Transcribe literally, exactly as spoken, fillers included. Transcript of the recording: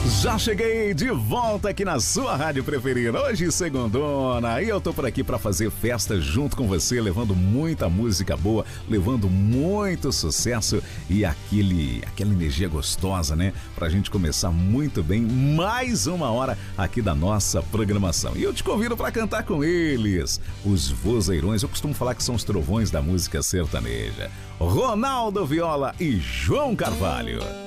Já cheguei de volta aqui na sua rádio preferida, hoje segundona, e eu tô por aqui pra fazer festa junto com você, levando muita música boa, levando muito sucesso e aquele, aquela energia gostosa, né? Pra gente começar muito bem mais uma hora aqui da nossa programação. E eu te convido pra cantar com eles, os vozeirões, eu costumo falar que são os trovões da música sertaneja, Ronaldo Viola e João Carvalho.